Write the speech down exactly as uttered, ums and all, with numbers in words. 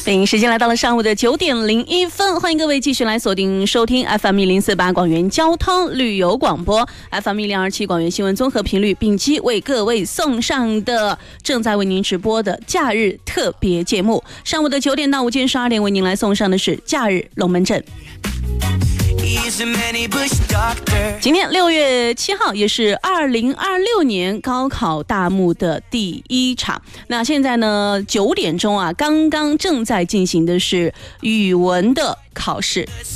北京时间来到了上午的九点零一分，欢迎各位继续来锁定收听 F M 一零四八广元交通旅游广播 ，F M 一零二七广元新闻综合频率，并机为各位送上的正在为您直播的假日特别节目。上午的九点到午间十二点，为您来送上的是假日龙门阵。今天六月七号也是二零二六年高考大幕的第一场。那现在呢，九点钟啊，刚刚正在进行的是语文的考试。